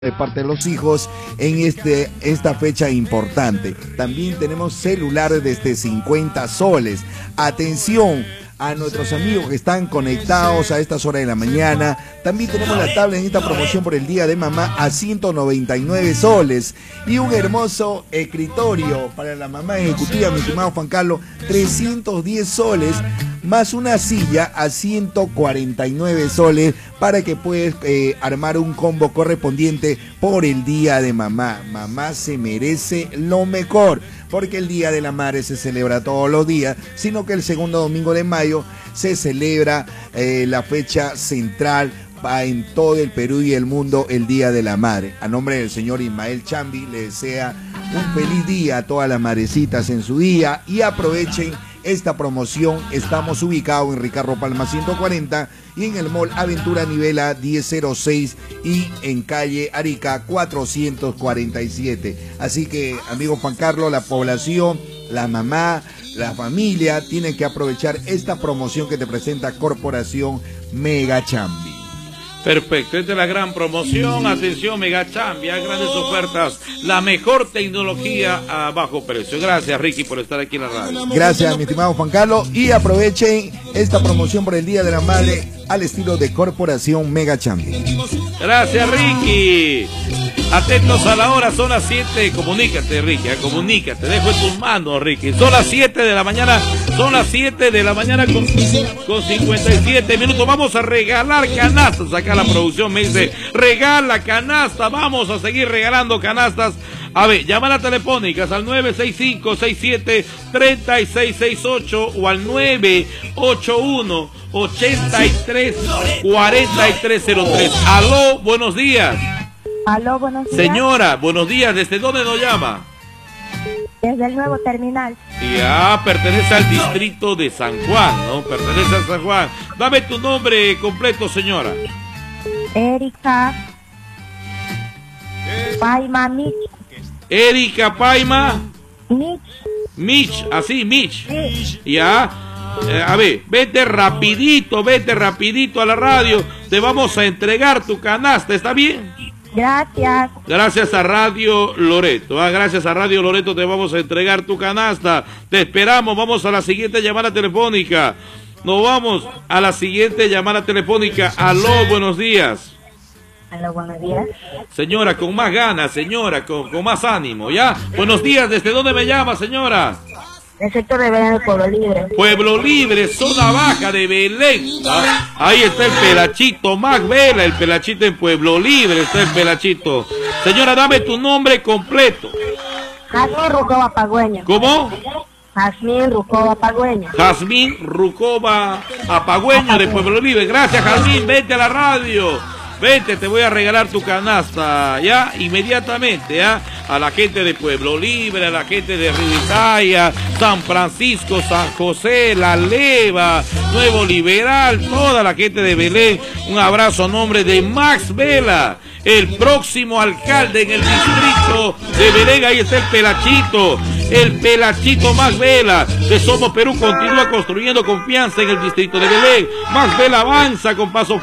de parte de los hijos en esta fecha importante. También tenemos celulares desde 50 soles. Atención a nuestros amigos que están conectados a estas horas de la mañana. También tenemos la tablet en esta promoción por el Día de Mamá a 199 soles. Y un hermoso escritorio para la mamá ejecutiva, mi estimado Juan Carlos, 310 soles. Más una silla a 149 soles para que puedas armar un combo correspondiente por el Día de Mamá. Mamá se merece lo mejor, porque el Día de la Madre se celebra todos los días, sino que el segundo domingo de mayo se celebra la fecha central en todo el Perú y el mundo, el Día de la Madre. A nombre del señor Ismael Chambi le desea un feliz día a todas las madrecitas en su día y aprovechen esta promoción. Estamos ubicados en Ricardo Palma 140 y en el Mall Aventura Nivela 1006 y en calle Arica 447. Así que, amigo Juan Carlos, la población, la mamá, la familia tienen que aprovechar esta promoción que te presenta Corporación Mega Chambi. Perfecto, esta es la gran promoción. Atención, Mega Chambi, grandes ofertas, la mejor tecnología a bajo precio. Gracias, Ricky, por estar aquí en la radio. Gracias, mi estimado Juan Carlos, y aprovechen esta promoción por el Día de la Madre al estilo de Corporación Mega Chambi. Gracias, Ricky. Atentos a la hora, son las 7. Comunícate, Ricky, comunícate. Dejo en tus manos, Ricky. Son las 7 de la mañana. Son las 7 de la mañana con 57 minutos. Vamos a regalar canastas. Acá la producción me dice, regala canasta. Vamos a seguir regalando canastas. A ver, llamadas telefónicas al 965-67-3668 o al 981-83-4303. Aló, buenos días. Aló, buenos días. Señora, buenos días. ¿Desde dónde nos llama? Desde el nuevo terminal. Ya, pertenece al distrito de San Juan, ¿no? Pertenece a San Juan. Dame tu nombre completo, señora. Erika Paima Mich. Erika Paima Mich. Así, Mich. Ya. A ver, vete rapidito a la radio. Te vamos a entregar tu canasta, ¿está bien? Gracias. Gracias a Radio Loreto. Gracias a Radio Loreto te vamos a entregar tu canasta. Te esperamos. Vamos a la siguiente llamada telefónica. Nos vamos a la siguiente llamada telefónica. Aló, buenos días. Aló, buenos días. Señora, con más ganas, señora, con más ánimo, ¿ya? Buenos días. ¿Desde dónde me llama, señora? El sector de Belén, el Pueblo Libre. Pueblo Libre, zona baja de Belén. Ahí está el pelachito, Mac Vela, el pelachito en Pueblo Libre, está el pelachito. Señora, dame tu nombre completo. Jazmín Rucova Apagüeño. ¿Cómo? Jazmín Rucova Apagüeño. Jazmín Rucova Apagüeño de Pueblo Libre. Gracias, Jazmín, vete a la radio. Vete, te voy a regalar tu canasta, ya, inmediatamente, ya, a la gente de Pueblo Libre, a la gente de Rivitaya, San Francisco, San José, La Leva, Nuevo Liberal, toda la gente de Belén. Un abrazo a nombre de Max Vela, el próximo alcalde en el distrito de Belén. Ahí está el pelachito Max Vela, de Somos Perú, continúa construyendo confianza en el distrito de Belén. Max Vela avanza con paso